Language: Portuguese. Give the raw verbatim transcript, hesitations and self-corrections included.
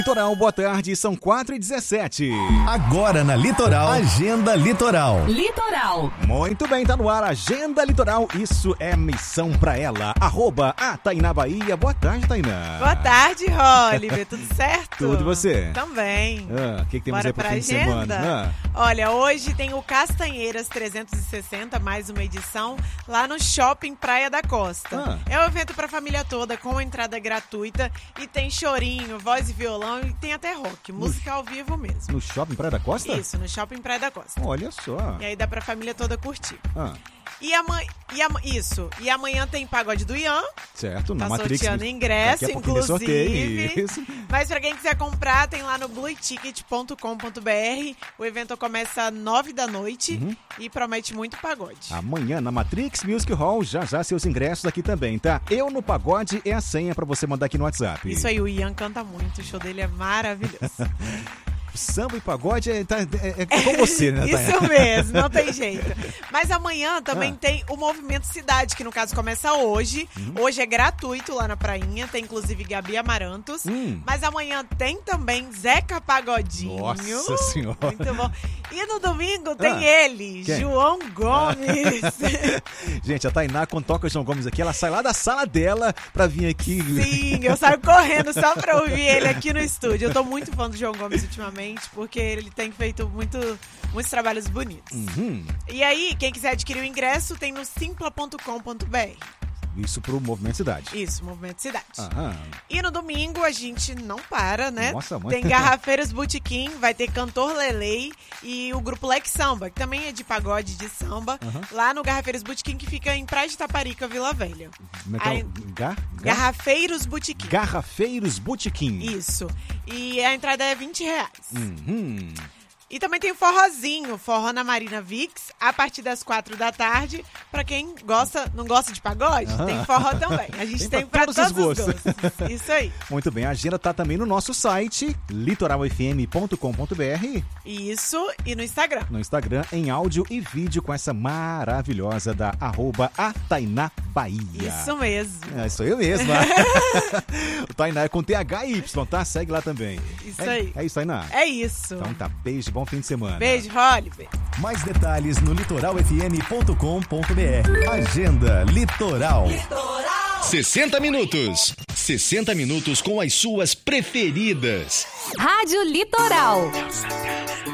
Litoral, boa tarde, são quatro e dezessete. Agora na Litoral, Agenda Litoral. Litoral. Muito bem, tá no ar, Agenda Litoral, isso é missão pra ela. Arroba a Tainá Bahia, boa tarde, Tainá. Boa tarde, Oliver, tudo certo? Tudo, e você? Também. Ah, o que, que temos Bora aí pro pra fim de agenda? semana? Ah. Olha, hoje tem o Castanheiras trezentos e sessenta, mais uma edição, lá no Shopping Praia da Costa. Ah. É um evento pra família toda, com entrada gratuita, e tem chorinho, voz e violão, e tem até rock, música ao vivo mesmo. No Shopping Praia da Costa? Isso, no Shopping Praia da Costa. Olha só. E aí dá pra família toda curtir. Ah, E amanhã, e ama- isso, e amanhã tem Pagode do Ian, certo, na tá Matrix. sorteando ingresso, daqui a pouquinho tem sorteio, inclusive. isso. Mas pra quem quiser comprar, tem lá no blue ticket ponto com ponto b r. O evento começa às nove da noite Uhum. e promete muito pagode. Amanhã na Matrix Music Hall, já já seus ingressos aqui também, tá? Eu no Pagode é a senha pra você mandar aqui no WhatsApp. Isso aí, o Ian canta muito, o show dele é maravilhoso. Samba e pagode é, tá, é, é com você, né, Tainá? Isso mesmo, não tem jeito. Mas amanhã também Ah. tem o Movimento Cidade, que no caso começa hoje. Uhum. Hoje é gratuito lá na prainha, tem inclusive Gabi Amarantos. Hum. Mas amanhã tem também Zeca Pagodinho. Nossa Senhora. Muito bom. E no domingo tem Ah. ele, Quem? João Gomes. Gente, a Tainá, quando toca o João Gomes aqui, ela sai lá da sala dela pra vir aqui. Sim, eu saio correndo só pra ouvir ele aqui no estúdio. Eu tô muito fã do João Gomes ultimamente, porque ele tem feito muito, muitos trabalhos bonitos. Uhum. E aí, quem quiser adquirir o ingresso, tem no simpla ponto com ponto b r. Isso pro Movimento Cidade. Isso, Movimento Cidade. Aham. E no domingo a gente não para, né? Nossa, mãe. Tem Garrafeiros Botequim, vai ter Cantor Lelei e o grupo Leque Samba, que também é de pagode de samba, Aham. lá no Garrafeiros Botequim, que fica em Praia de Taparica, Vila Velha. Como é que é Aí- o- Gar- Gar- Garrafeiros Botequim. Garrafeiros Botequim. Isso. E a entrada é vinte reais. Uhum. E também tem o forrozinho, forró na Marina Vix, a partir das quatro da tarde. Pra quem gosta, não gosta de pagode, Aham. tem forró também. A gente Tem tem, pra pra todos todos, os os gostos. Isso aí. Muito bem, a agenda tá também no nosso site, litoral f m ponto com ponto b r, Isso, e no Instagram. no Instagram, em áudio e vídeo com essa maravilhosa da arroba a Tainá Bahia. Isso mesmo. É, sou eu mesma. O Tainá é com T H Y, tá? Segue lá também. Isso é, aí. É isso, Tainá. É isso. Então tá, beijo, bom fim de semana. Beijo, Oliver. Mais detalhes no litoral f m ponto com ponto b r. Agenda Litoral. sessenta minutos. sessenta minutos com as suas preferidas. Rádio Litoral.